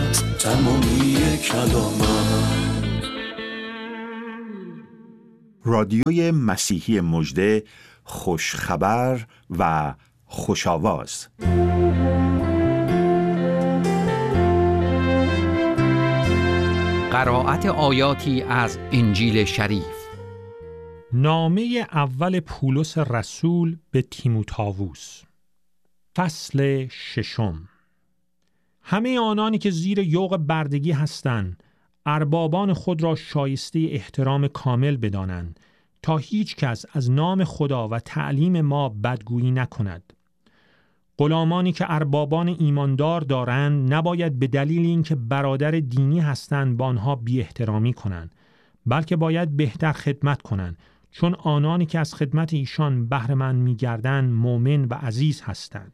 تمامی کلامت. رادیوی مسیحی مژده، خوشخبر و خوش‌آواز. قرائت آیاتی از انجیل شریف. نامه اول پولس رسول به تیموتائوس، فصل 6. همه آنانی که زیر یوغ بردگی هستند، اربابان خود را شایسته احترام کامل بدانند، تا هیچ کس از نام خدا و تعلیم ما بدگویی نکند. غلامانی که اربابان ایماندار دارند نباید به دلیل اینکه برادر دینی هستند با آنها بی احترامی کنند، بلکه باید بهتر خدمت کنند، چون آنانی که از خدمت ایشان بهره مند می‌گردند مؤمن و عزیز هستند.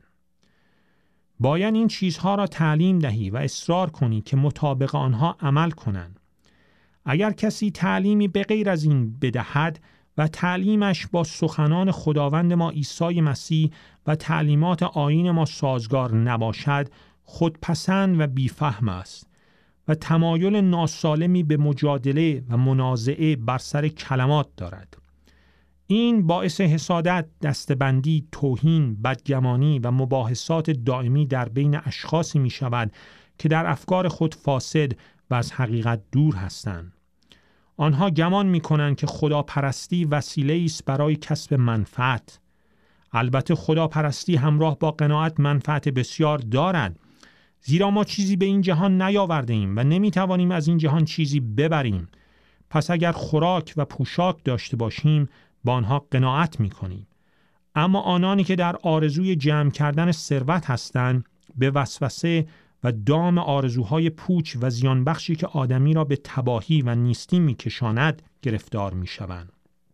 باید این چیزها را تعلیم دهی و اصرار کنی که مطابق آنها عمل کنند. اگر کسی تعلیمی به غیر از این بدهد و تعلیمش با سخنان خداوند ما عیسی مسیح و تعلیمات آیین ما سازگار نباشد، خودپسند و بیفهم است و تمایل ناسالمی به مجادله و منازعه بر سر کلمات دارد. این باعث حسادت، دستبندی، توهین، بدگمانی و مباحثات دائمی در بین اشخاصی می شود که در افکار خود فاسد و از حقیقت دور هستند. آنها گمان می کنند که خداپرستی وسیله است برای کسب منفعت. البته خداپرستی همراه با قناعت منفعت بسیار دارد، زیرا ما چیزی به این جهان نیاورده ایم و نمی توانیم از این جهان چیزی ببریم. پس اگر خوراک و پوشاک داشته باشیم با آنها قناعت می کنیم. اما آنانی که در آرزوی جمع کردن ثروت هستند به وسوسه و دام آرزوهای پوچ و زیانبخشی که آدمی را به تباهی و نیستی می کشاند گرفتار می شوند.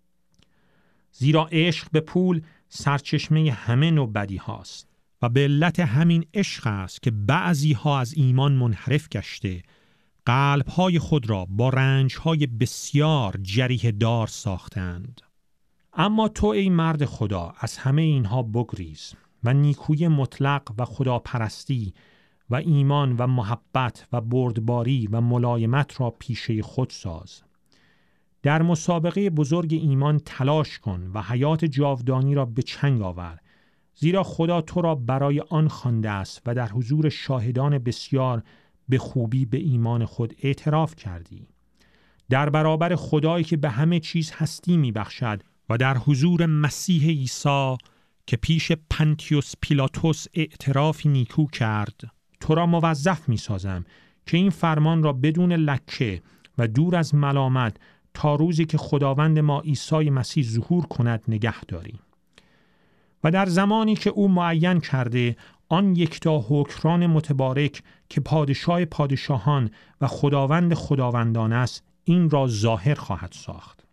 زیرا عشق به پول سرچشمه همه نوع بدی هاست و به علت همین عشق است که بعضی ها از ایمان منحرف گشته، قلب های خود را با رنج های بسیار جریح دار ساختند. اما تو ای مرد خدا از همه اینها بگریز و نیکویی مطلق و خداپرستی و ایمان و محبت و بردباری و ملایمت را پیشه خود ساز. در مسابقه بزرگ ایمان تلاش کن و حیات جاودانی را به چنگ آور، زیرا خدا تو را برای آن خوانده است و در حضور شاهدان بسیار به خوبی به ایمان خود اعتراف کردی. در برابر خدایی که به همه چیز هستی می بخشد و در حضور مسیح عیسی که پیش پنتیوس پیلاتوس اعترافی نیکو کرد، تو را موظف می سازم که این فرمان را بدون لکه و دور از ملامت تا روزی که خداوند ما عیسی مسیح ظهور کند نگه داری. و در زمانی که او معین کرده، آن یکتا حکمران متبارک که پادشاه پادشاهان و خداوند خداوندان است، این را ظاهر خواهد ساخت.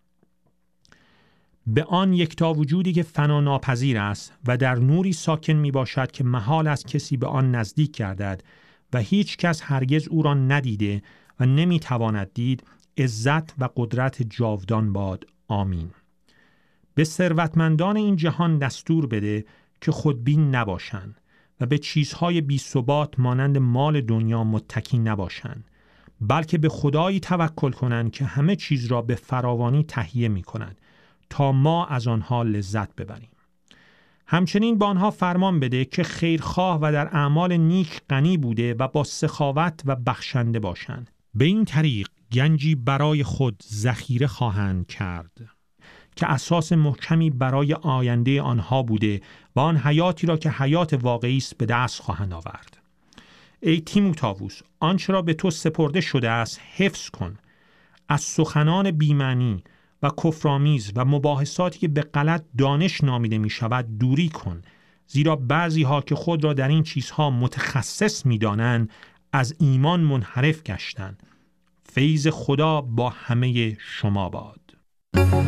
به آن یکتا وجودی که فنا ناپذیر است و در نوری ساکن می باشد که محال است کسی به آن نزدیک گردد و هیچ کس هرگز او را ندیده و نمی تواند دید، عزت و قدرت جاودان باد. آمین. به ثروتمندان این جهان دستور بده که خودبین نباشند و به چیزهای بی ثبات مانند مال دنیا متکی نباشند، بلکه به خدایی توکل کنند که همه چیز را به فراوانی تهیه می کند تا ما از آنها لذت ببریم. همچنین با آنها فرمان بده که خیرخواه و در اعمال نیک غنی بوده و با سخاوت و بخشنده باشند. به این طریق گنجی برای خود ذخیره خواهند کرد که اساس محکمی برای آینده آنها بوده و آن حیاتی را که حیات واقعی است به دست خواهند آورد. ای تیموتائوس، آنچه را به تو سپرده شده است حفظ کن. از سخنان بی‌معنی و کفرآمیز و مباحثاتی که به غلط دانش نامیده می شود دوری کن، زیرا بعضی ها که خود را در این چیزها متخصص می دانند از ایمان منحرف گشتند. فیض خدا با همه شما باد.